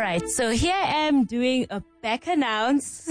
right, so here I am doing a back announce.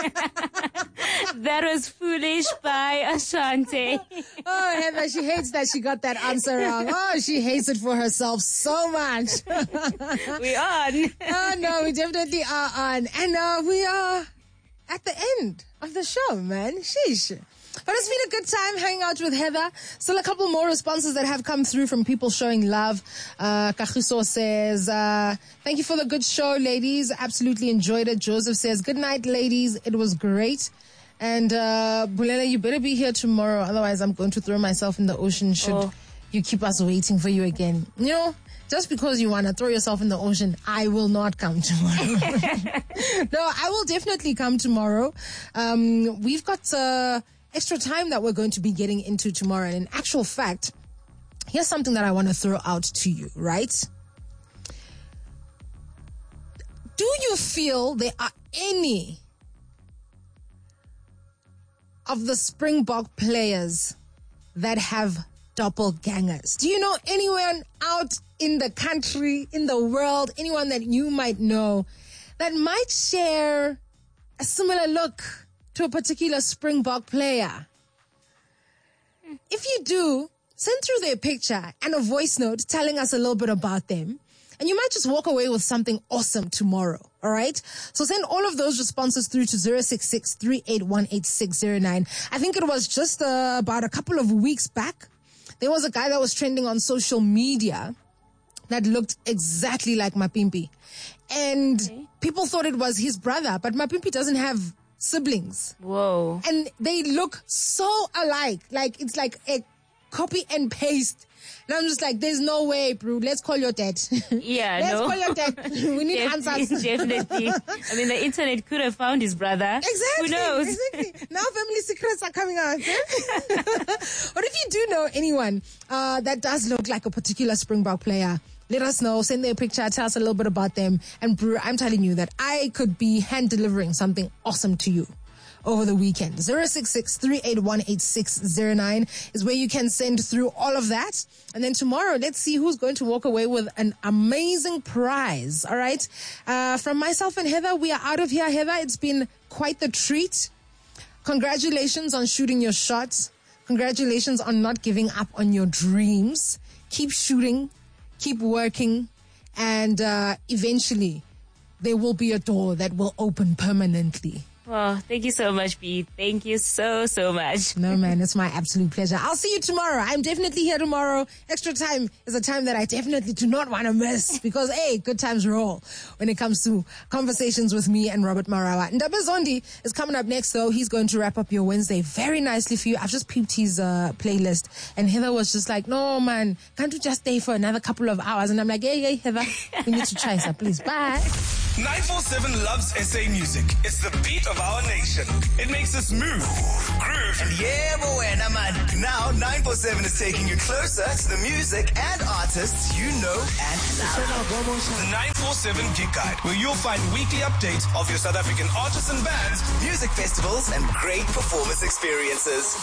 That was foolish by Ashanti. Oh, Heather, she hates that she got that answer wrong. Oh, she hates it for herself so much. We on. Oh, no, we definitely are on. And we are at the end of the show, man. Sheesh. But it's been a good time hanging out with Heather. Still a couple more responses that have come through from people showing love. Kagiso says, thank you for the good show, ladies. Absolutely enjoyed it. Joseph says, good night, ladies. It was great. And Bulela, you better be here tomorrow. Otherwise, I'm going to throw myself in the ocean should you keep us waiting for you again. You know, just because you want to throw yourself in the ocean, I will not come tomorrow. No, I will definitely come tomorrow. We've got extra time that we're going to be getting into tomorrow. And in actual fact, here's something that I want to throw out to you, right? Do you feel there are any of the Springbok players that have doppelgangers? Do you know anyone out in the country, in the world, anyone that you might know that might share a similar look to a particular Springbok player? If you do, send through their picture and a voice note telling us a little bit about them. And you might just walk away with something awesome tomorrow, all right? So send all of those responses through to 066-381-8609. I think it was just about a couple of weeks back. There was a guy that was trending on social media that looked exactly like Mapimpi. And people thought it was his brother, but Mapimpi doesn't have siblings. Whoa. And they look so alike. Like, it's like a copy and paste. And I'm just like, there's no way, bro. Let's call your dad. Yeah, Let's no. call your dad. We need answers. Definitely. I mean, the internet could have found his brother. Exactly. Who knows? Exactly. Now family secrets are coming out. But if you do know anyone that does look like a particular Springbok player, let us know. Send their picture. Tell us a little bit about them. And bro, I'm telling you that I could be hand delivering something awesome to you over the weekend. 066-381-8609 is where you can send through all of that. And then tomorrow, let's see who's going to walk away with an amazing prize. All right. From myself and Heather, we are out of here. Heather, it's been quite the treat. Congratulations on shooting your shot. Congratulations on not giving up on your dreams. Keep shooting, keep working, and eventually there will be a door that will open permanently. Well, thank you so much, Pete. Thank you so much. No, man, it's my absolute pleasure. I'll see you tomorrow. I'm definitely here tomorrow. Extra time is a time that I definitely do not want to miss because, hey, good times roll when it comes to conversations with me and Robert Marawa. Ndaba Zondi is coming up next, though. He's going to wrap up your Wednesday very nicely for you. I've just peeped his playlist, and Heather was just like, no, man, can't you just stay for another couple of hours? And I'm like, hey, Heather, we need to try some, please. Bye. 947 loves SA music. It's the beat of our nation. It makes us move, groove, and Yeah, boy, man. Now 947 is taking you closer to the music and artists you know and love. the 947 Gig Guide, where you'll find weekly updates of your South African artists and bands, Music festivals and great performance experiences.